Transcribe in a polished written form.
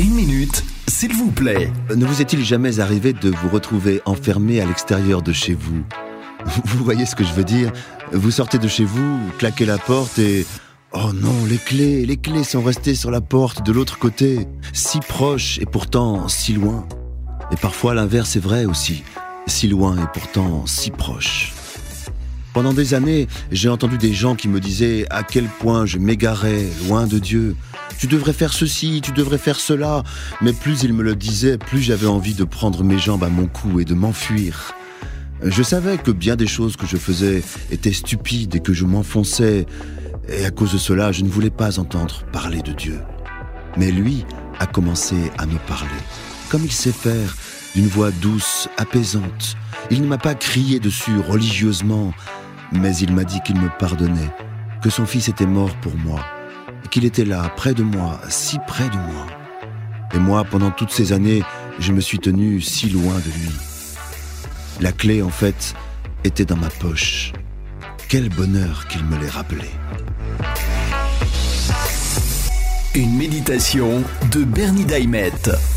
Une minute, s'il vous plaît. Ne vous est-il jamais arrivé de vous retrouver enfermé à l'extérieur de chez vous ? Vous voyez ce que je veux dire ? Vous sortez de chez vous, claquez la porte et... Oh non, les clés sont restées sur la porte de l'autre côté. Si proches et pourtant si loin. Et parfois l'inverse est vrai aussi. Si loin et pourtant si proche. Pendant des années, j'ai entendu des gens qui me disaient à quel point je m'égarais loin de Dieu. Tu devrais faire ceci, tu devrais faire cela. Mais plus ils me le disaient, plus j'avais envie de prendre mes jambes à mon cou et de m'enfuir. Je savais que bien des choses que je faisais étaient stupides et que je m'enfonçais. Et à cause de cela, je ne voulais pas entendre parler de Dieu. Mais lui a commencé à me parler. Comme il sait faire, d'une voix douce, apaisante. Il ne m'a pas crié dessus religieusement, mais il m'a dit qu'il me pardonnait, que son fils était mort pour moi, et qu'il était là, près de moi, si près de moi. Et moi, pendant toutes ces années, je me suis tenu si loin de lui. La clé, en fait, était dans ma poche. Quel bonheur qu'il me l'ait rappelé. Une méditation de Bernie Daimet.